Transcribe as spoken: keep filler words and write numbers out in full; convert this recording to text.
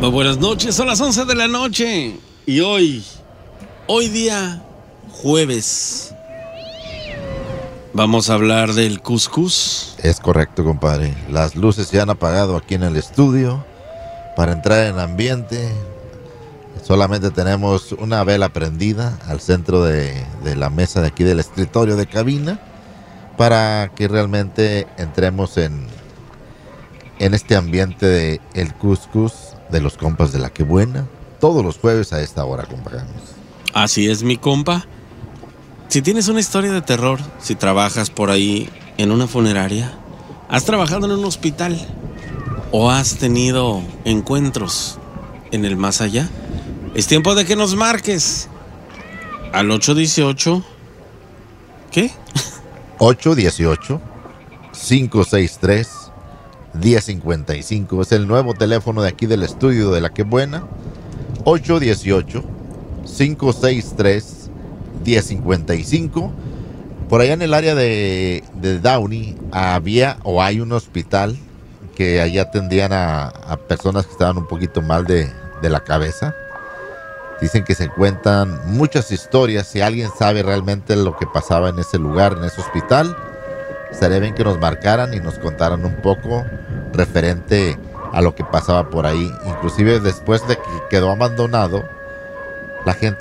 Muy buenas noches, son las once de la noche. Y hoy, hoy día jueves, vamos a hablar del cuscús. Es correcto, compadre. Las luces se han apagado aquí en el estudio. Para entrar en ambiente, solamente tenemos una vela prendida al centro de, de la mesa de aquí del escritorio de cabina, para que realmente entremos en, en este ambiente de el cuscús de los compas de La Que Buena, todos los jueves a esta hora, compadre. Así es, mi compa. Si tienes una historia de terror, si trabajas por ahí en una funeraria, has trabajado en un hospital o has tenido encuentros en el más allá, es tiempo de que nos marques al ocho dieciocho. ¿Qué? ocho dieciocho, cinco seis tres, diez cincuenta y cinco es el nuevo teléfono de aquí del estudio de La Que Buena. ocho dieciocho, cinco seis tres, diez cincuenta y cinco. Por allá en el área de, de Downey había o hay un hospital que allá atendían a, a personas que estaban un poquito mal de, de la cabeza. Dicen que se cuentan muchas historias. Si alguien sabe realmente lo que pasaba en ese lugar, en ese hospital, estaría bien que nos marcaran y nos contaran un poco referente a lo que pasaba por ahí. Inclusive después de que quedó abandonado, la gente